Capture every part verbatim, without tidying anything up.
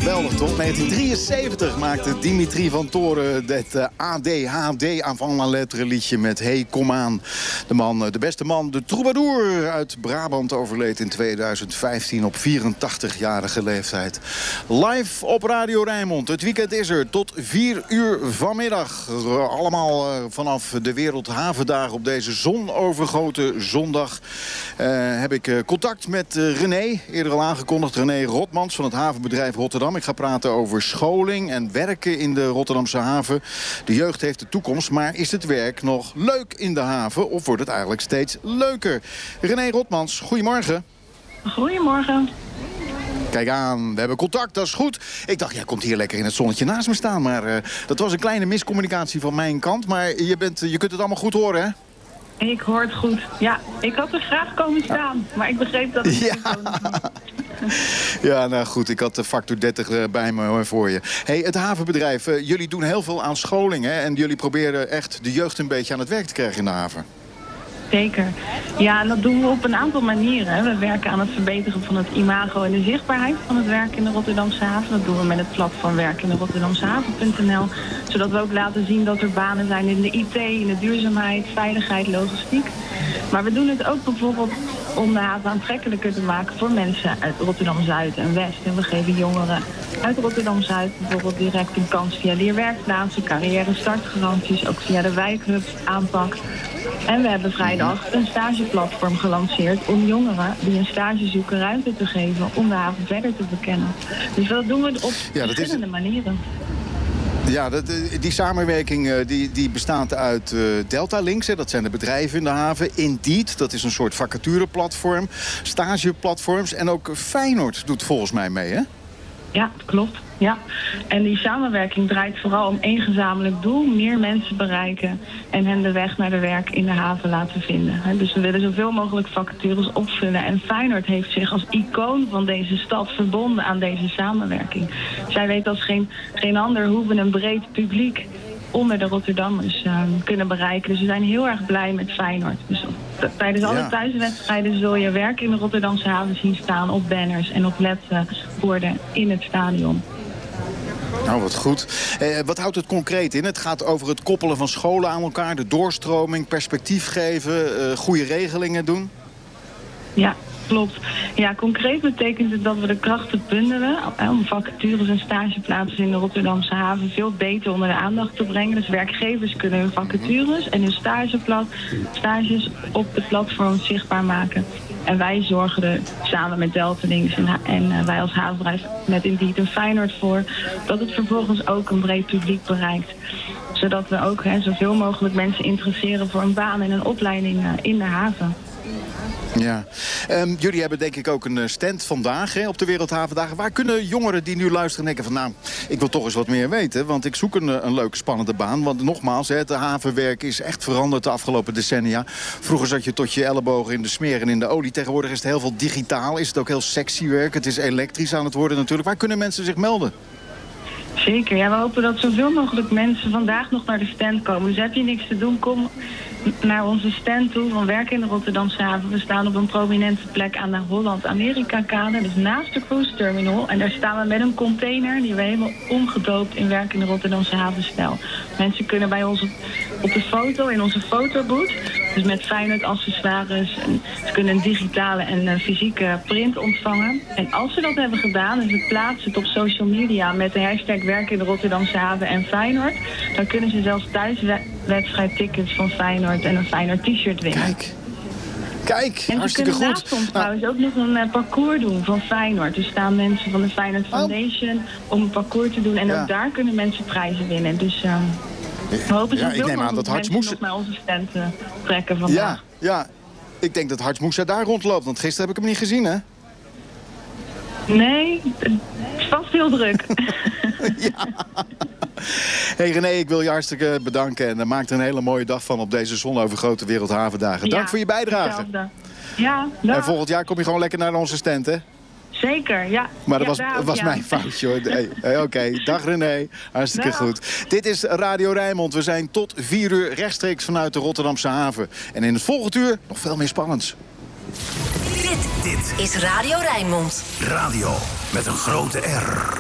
Geweldig toch? negentien drieënzeventig maakte Dimitri van Toren het uh, A D H D avant la lettre liedje met Hey Kom Aan. De man, de beste man, de troubadour uit Brabant, overleed in tweeduizend vijftien op vierentachtigjarige leeftijd. Live op Radio Rijnmond. Het weekend is er tot vier uur vanmiddag. Allemaal uh, vanaf de Wereldhavendagen op deze zonovergoten zondag. Uh, heb ik uh, contact met uh, René, eerder al aangekondigd. René Rotmans van het havenbedrijf Rotterdam. Ik ga praten over scholing en werken in de Rotterdamse haven. De jeugd heeft de toekomst, maar is het werk nog leuk in de haven? Of wordt het eigenlijk steeds leuker? René Rotmans, goedemorgen. Goedemorgen. Kijk aan, we hebben contact, dat is goed. Ik dacht, jij komt hier lekker in het zonnetje naast me staan. Maar uh, dat was een kleine miscommunicatie van mijn kant. Maar je, bent, je kunt het allemaal goed horen, hè? Ik hoor het goed. Ja, ik had er graag komen staan. Maar ik begreep dat het ja. niet kon. Ja, nou goed, ik had de factor dertig bij me hoor, voor je. Hey, het havenbedrijf, uh, jullie doen heel veel aan scholing, hè? En jullie proberen echt de jeugd een beetje aan het werk te krijgen in de haven. Zeker. Ja, en dat doen we op een aantal manieren. Hè. We werken aan het verbeteren van het imago en de zichtbaarheid van het werk in de Rotterdamse haven. Dat doen we met het platform werk in de Rotterdamse haven punt n l. Zodat we ook laten zien dat er banen zijn in de I T, in de duurzaamheid, veiligheid, logistiek. Maar we doen het ook bijvoorbeeld om de haven aantrekkelijker te maken voor mensen uit Rotterdam-Zuid en West. En we geven jongeren uit Rotterdam-Zuid bijvoorbeeld direct een kans via leerwerkplaatsen, carrière startgaranties, ook via de wijkhub aanpak. En we hebben vrijdag een stageplatform gelanceerd om jongeren die een stage zoeken ruimte te geven om de haven verder te bekennen. Dus dat doen we op ja, verschillende is... manieren. Ja, dat, die samenwerking die, die bestaat uit uh, Delta Links, hè, dat zijn de bedrijven in de haven. Indeed, dat is een soort vacatureplatform, stageplatforms. En ook Feyenoord doet volgens mij mee, hè? Ja, klopt. Ja, en die samenwerking draait vooral om één gezamenlijk doel. Meer mensen bereiken en hen de weg naar de werk in de haven laten vinden. Dus we willen zoveel mogelijk vacatures opvullen. En Feyenoord heeft zich als icoon van deze stad verbonden aan deze samenwerking. Zij weet als geen, geen ander hoe we een breed publiek onder de Rotterdammers uh, kunnen bereiken. Dus we zijn heel erg blij met Feyenoord. Dus tijdens alle ja. thuiswedstrijden zul je werk in de Rotterdamse haven zien staan op banners en op ledborden in het stadion. Nou, wat goed. Eh, wat houdt het concreet in? Het gaat over het koppelen van scholen aan elkaar, de doorstroming, perspectief geven, uh, goede regelingen doen? Ja, klopt. Ja, concreet betekent het dat we de krachten bundelen om vacatures en stageplaatsen in de Rotterdamse haven veel beter onder de aandacht te brengen. Dus werkgevers kunnen hun vacatures en hun stageplat, stages op de platform zichtbaar maken. En wij zorgen er samen met Delta Links en, en uh, wij als havenbedrijf met Indeed en Feyenoord voor dat het vervolgens ook een breed publiek bereikt. Zodat we ook hè, zoveel mogelijk mensen interesseren voor een baan en een opleiding uh, in de haven. Ja, um, jullie hebben denk ik ook een stand vandaag hè, op de Wereldhavendagen. Waar kunnen jongeren die nu luisteren denken van nou, ik wil toch eens wat meer weten. Want ik zoek een, een leuke, spannende baan. Want nogmaals, hè, het havenwerk is echt veranderd de afgelopen decennia. Vroeger zat je tot je ellebogen in de smeer en in de olie. Tegenwoordig is het heel veel digitaal. Is het ook heel sexy werk. Het is elektrisch aan het worden natuurlijk. Waar kunnen mensen zich melden? Zeker, ja, we hopen dat zoveel mogelijk mensen vandaag nog naar de stand komen. Dus heb je niks te doen, kom naar onze stand toe van Werk in de Rotterdamse haven. We staan op een prominente plek aan de Holland-Amerika-kade, dus naast de cruise terminal. En daar staan we met een container die we helemaal omgedoopt in Werk in de Rotterdamse havenstijl. Mensen kunnen bij ons op, op de foto, in onze fotoboot, dus met Feyenoord accessoires. En ze kunnen een digitale en uh, fysieke print ontvangen. En als ze dat hebben gedaan en ze plaatsen het op social media met de hashtag Werk in de Rotterdamse haven en Feyenoord, dan kunnen ze zelfs thuiswedstrijdtickets van Feyenoord en een Feyenoord t-shirt winnen. Kijk, Kijk, en hartstikke goed. En naast ons trouwens ook nog een uh, parcours doen van Feyenoord. Er staan mensen van de Feyenoord Foundation oh. om een parcours te doen. En ja. ook daar kunnen mensen prijzen winnen. Dus uh, we hopen ja, zoveel ik neem aan dat mensen Harts nog naar onze stand uh, trekken vandaag. Ja, ja, ik denk dat Harts Moussa daar rondloopt. Want gisteren heb ik hem niet gezien, hè? Nee, het is vast heel druk. ja. Hey René, ik wil je hartstikke bedanken. En maak er een hele mooie dag van op deze zonovergoten Wereldhavendagen. Dank ja, voor je bijdrage. Hetzelfde. Ja, dag. En volgend jaar kom je gewoon lekker naar onze stand, hè? Zeker, ja. Maar dat ja, was, daar, was ja. mijn foutje, hoor. Hey, hey, Oké, okay. Dag René. Hartstikke dag. Goed. Dit is Radio Rijnmond. We zijn tot vier uur rechtstreeks vanuit de Rotterdamse haven. En in het volgende uur nog veel meer spannends. Dit, dit is Radio Rijnmond. Radio met een grote R.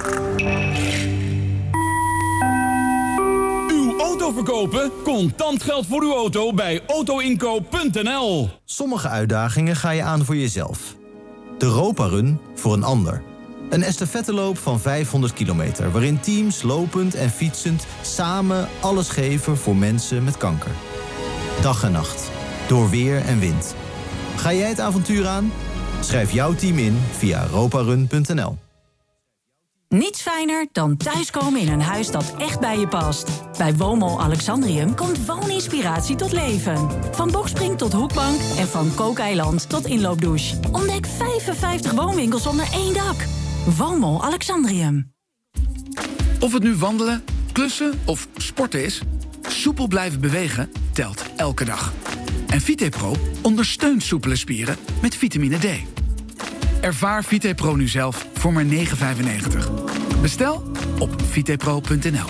Uw auto verkopen? Contant geld voor uw auto bij autoinkoop punt n l. Sommige uitdagingen ga je aan voor jezelf. De Europa Run voor een ander. Een estafetteloop van vijfhonderd kilometer... waarin teams lopend en fietsend samen alles geven voor mensen met kanker. Dag en nacht. Door weer en wind. Ga jij het avontuur aan? Schrijf jouw team in via europa run punt n l. Niets fijner dan thuiskomen in een huis dat echt bij je past. Bij Woonmol Alexandrium komt wooninspiratie tot leven. Van boxspring tot hoekbank en van kookeiland tot inloopdouche. Ontdek vijfenvijftig woonwinkels onder één dak. Woonmol Alexandrium. Of het nu wandelen, klussen of sporten is, soepel blijven bewegen telt elke dag. En VitePro ondersteunt soepele spieren met vitamine D. Ervaar VitePro nu zelf voor maar negen vijfennegentig. Bestel op vitepro punt n l.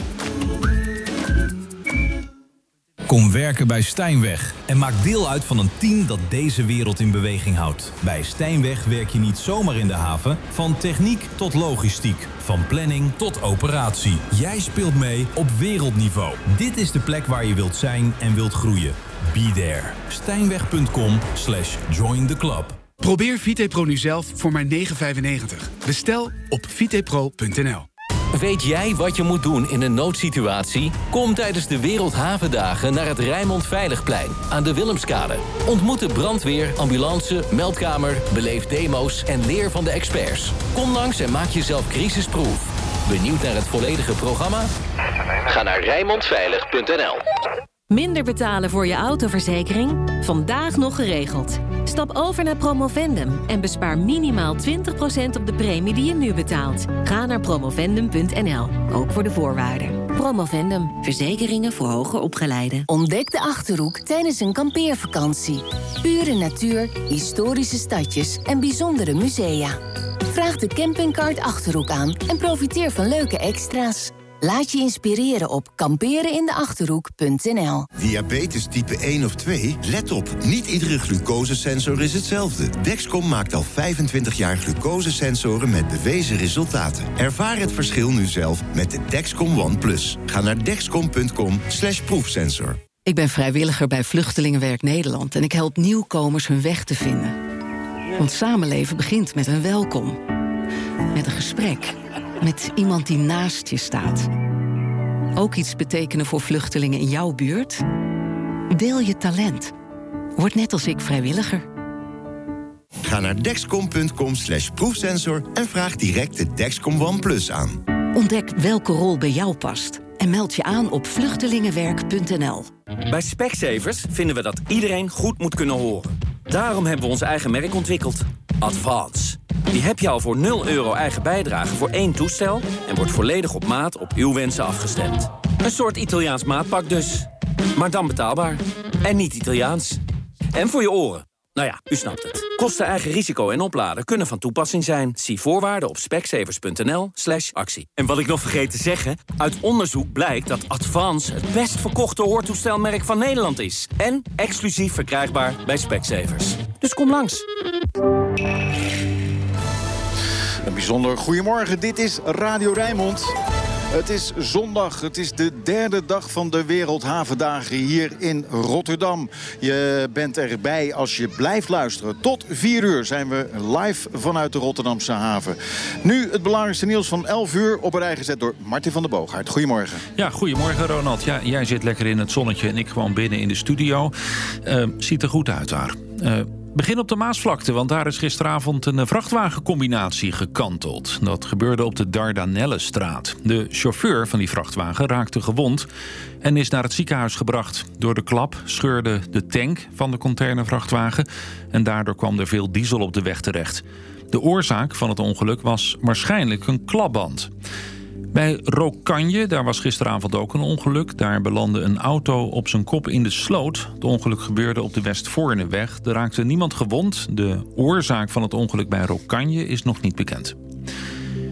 Kom werken bij Stijnweg en maak deel uit van een team dat deze wereld in beweging houdt. Bij Stijnweg werk je niet zomaar in de haven, van techniek tot logistiek, van planning tot operatie. Jij speelt mee op wereldniveau. Dit is de plek waar je wilt zijn en wilt groeien. Be there. Stijnweg punt com slash join the club. Probeer VitePro nu zelf voor maar negen vijfennegentig. Bestel op vitepro punt n l. Weet jij wat je moet doen in een noodsituatie? Kom tijdens de Wereldhavendagen naar het Rijnmond Veiligplein aan de Willemskade. Ontmoet de brandweer, ambulance, meldkamer, beleef demo's en leer van de experts. Kom langs en maak jezelf crisisproof. Benieuwd naar het volledige programma? Ga naar rijnmond veilig punt n l. Minder betalen voor je autoverzekering? Vandaag nog geregeld. Stap over naar Promovendum en bespaar minimaal twintig procent op de premie die je nu betaalt. Ga naar promovendum punt n l, ook voor de voorwaarden. Promovendum, verzekeringen voor hoger opgeleiden. Ontdek de Achterhoek tijdens een kampeervakantie. Pure natuur, historische stadjes en bijzondere musea. Vraag de campingkaart Achterhoek aan en profiteer van leuke extra's. Laat je inspireren op kamperenindeachterhoek punt n l. Diabetes type één of twee? Let op, niet iedere glucosesensor is hetzelfde. Dexcom maakt al vijfentwintig jaar glucosesensoren met bewezen resultaten. Ervaar het verschil nu zelf met de Dexcom One Plus. Ga naar dexcom punt com slash proefsensor. Ik ben vrijwilliger bij Vluchtelingenwerk Nederland... en ik help nieuwkomers hun weg te vinden. Want samenleven begint met een welkom. Met een gesprek. Met iemand die naast je staat. Ook iets betekenen voor vluchtelingen in jouw buurt? Deel je talent. Word net als ik vrijwilliger. Ga naar dexcom punt com slash proefsensor en vraag direct de Dexcom One Plus aan. Ontdek welke rol bij jou past. En meld je aan op vluchtelingenwerk punt n l. Bij Specsavers vinden we dat iedereen goed moet kunnen horen. Daarom hebben we ons eigen merk ontwikkeld. Advance. Die heb je al voor nul euro eigen bijdrage voor één toestel... en wordt volledig op maat op uw wensen afgestemd. Een soort Italiaans maatpak dus. Maar dan betaalbaar. En niet Italiaans. En voor je oren. Nou ja, u snapt het. Kosten, eigen risico en opladen kunnen van toepassing zijn. Zie voorwaarden op specsavers punt n l slash actie. En wat ik nog vergeet te zeggen... uit onderzoek blijkt dat Advance het best verkochte hoortoestelmerk van Nederland is. En exclusief verkrijgbaar bij Specsavers. Dus kom langs. Een bijzonder goedemorgen, dit is Radio Rijnmond. Het is zondag, het is de derde dag van de Wereldhavendagen hier in Rotterdam. Je bent erbij als je blijft luisteren. Tot vier uur zijn we live vanuit de Rotterdamse haven. Nu het belangrijkste nieuws van elf uur op een rij gezet door Martin van der Boogaard. Goedemorgen. Ja, goedemorgen Ronald. Ja, jij zit lekker in het zonnetje en ik gewoon binnen in de studio. Uh, ziet er goed uit daar. Uh, Begin op de Maasvlakte, want daar is gisteravond een vrachtwagencombinatie gekanteld. Dat gebeurde op de Dardanellenstraat. De chauffeur van die vrachtwagen raakte gewond en is naar het ziekenhuis gebracht. Door de klap scheurde de tank van de containervrachtwagen en daardoor kwam er veel diesel op de weg terecht. De oorzaak van het ongeluk was waarschijnlijk een klapband. Bij Rokanje, daar was gisteravond ook een ongeluk. Daar belandde een auto op zijn kop in de sloot. Het ongeluk gebeurde op de Westvoorneweg. Er raakte niemand gewond. De oorzaak van het ongeluk bij Rokanje is nog niet bekend.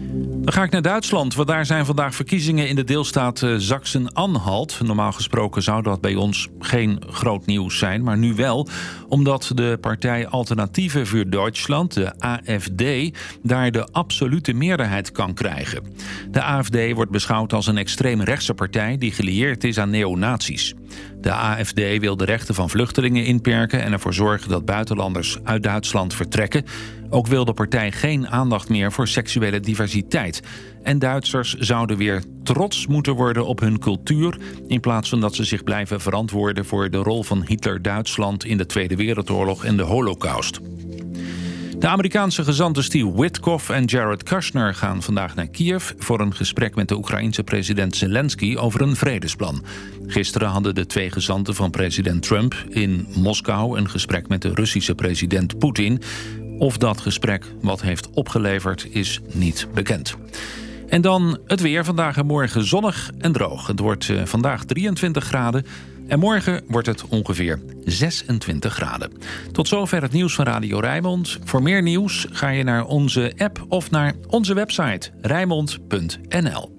Dan ga ik naar Duitsland, want daar zijn vandaag verkiezingen in de deelstaat Sachsen-Anhalt. Normaal gesproken zou dat bij ons geen groot nieuws zijn, maar nu wel. Omdat de partij Alternatieven voor Duitsland, de A F D, daar de absolute meerderheid kan krijgen. De A F D wordt beschouwd als een extreemrechtse partij die gelieerd is aan neonazies. De A F D wil de rechten van vluchtelingen inperken en ervoor zorgen dat buitenlanders uit Duitsland vertrekken. Ook wil de partij geen aandacht meer voor seksuele diversiteit. En Duitsers zouden weer trots moeten worden op hun cultuur, in plaats van dat ze zich blijven verantwoorden voor de rol van Hitler-Duitsland in de Tweede Wereldoorlog en de Holocaust. De Amerikaanse gezanten Steve Witkoff en Jared Kushner gaan vandaag naar Kiev voor een gesprek met de Oekraïense president Zelensky over een vredesplan. Gisteren hadden de twee gezanten van president Trump in Moskou een gesprek met de Russische president Poetin. Of dat gesprek wat heeft opgeleverd is niet bekend. En dan het weer. Vandaag en morgen zonnig en droog. Het wordt uh, vandaag drieëntwintig graden en morgen wordt het ongeveer zesentwintig graden. Tot zover het nieuws van Radio Rijnmond. Voor meer nieuws ga je naar onze app of naar onze website rijnmond punt n l.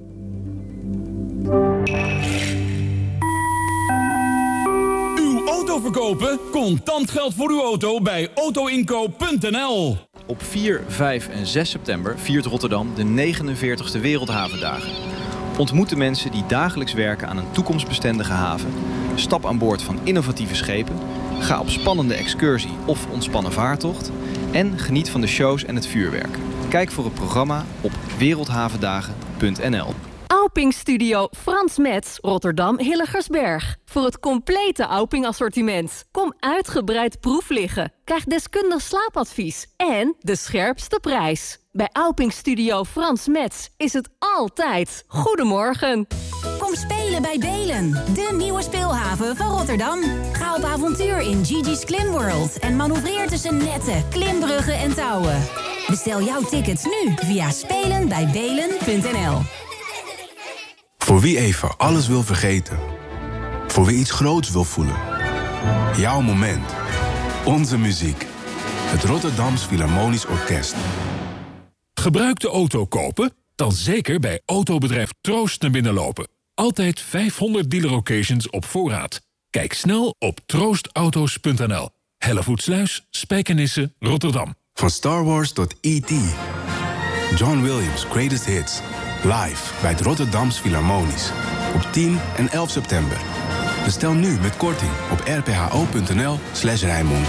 Uw auto verkopen? Contant geld voor uw auto bij autoinkoop punt n l. Op vier, vijf en zes september viert Rotterdam de negenenveertigste Wereldhavendagen. Ontmoet de mensen die dagelijks werken aan een toekomstbestendige haven. Stap aan boord van innovatieve schepen. Ga op spannende excursie of ontspannen vaartocht. En geniet van de shows en het vuurwerk. Kijk voor het programma op wereldhavendagen punt n l. Auping Studio Frans Metz, Rotterdam Hillegersberg. Voor het complete Auping assortiment. Kom uitgebreid proef liggen. Krijg deskundig slaapadvies. En de scherpste prijs. Bij Auping Studio Frans Metz is het altijd goedemorgen. Kom spelen bij Belen, de nieuwe speelhaven van Rotterdam. Ga op avontuur in Gigi's Klim World en manoeuvreer tussen netten, klimbruggen en touwen. Bestel jouw tickets nu via spelen bij belen punt n l. Voor wie even alles wil vergeten. Voor wie iets groots wil voelen. Jouw moment. Onze muziek. Het Rotterdams Philharmonisch Orkest. Gebruikte auto kopen? Dan zeker bij autobedrijf Troost naar binnen lopen. Altijd vijfhonderd dealer locations op voorraad. Kijk snel op troost auto's punt n l. Hellevoetsluis, Spijkenisse, Rotterdam. Van Star Wars tot E T John Williams' Greatest Hits. Live bij het Rotterdams Philharmonisch. Op tien en elf september. Bestel nu met korting op r p h o punt n l slash Rijnmond.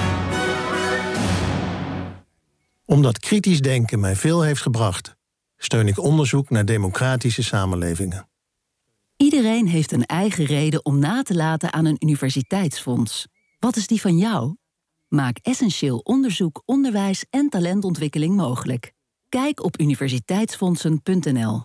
Omdat kritisch denken mij veel heeft gebracht, steun ik onderzoek naar democratische samenlevingen. Iedereen heeft een eigen reden om na te laten aan een universiteitsfonds. Wat is die van jou? Maak essentieel onderzoek, onderwijs en talentontwikkeling mogelijk. Kijk op universiteitsfondsen punt n l.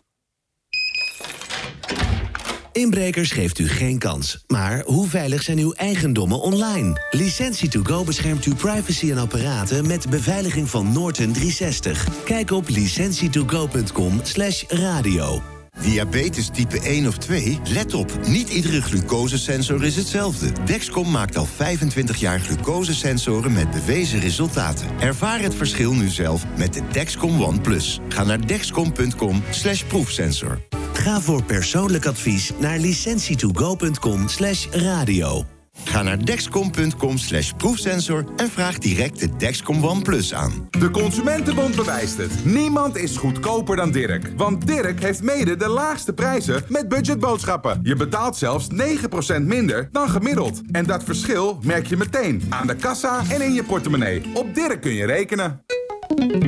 Inbrekers geeft u geen kans. Maar hoe veilig zijn uw eigendommen online? Licentie to go beschermt uw privacy en apparaten met de beveiliging van Norton driehonderdzestig. Kijk op licentie to go punt com slash radio. Diabetes type één of twee? Let op, niet iedere glucosesensor is hetzelfde. Dexcom maakt al vijfentwintig jaar glucosesensoren met bewezen resultaten. Ervaar het verschil nu zelf met de Dexcom One Plus. Ga naar dexcom punt com slash proefsensor. Ga voor persoonlijk advies naar licentie to go punt com slash radio. Ga naar dexcom punt com slash proefsensor en vraag direct de Dexcom One Plus aan. De Consumentenbond bewijst het. Niemand is goedkoper dan Dirk. Want Dirk heeft mede de laagste prijzen met budgetboodschappen. Je betaalt zelfs negen procent minder dan gemiddeld. En dat verschil merk je meteen aan de kassa en in je portemonnee. Op Dirk kun je rekenen.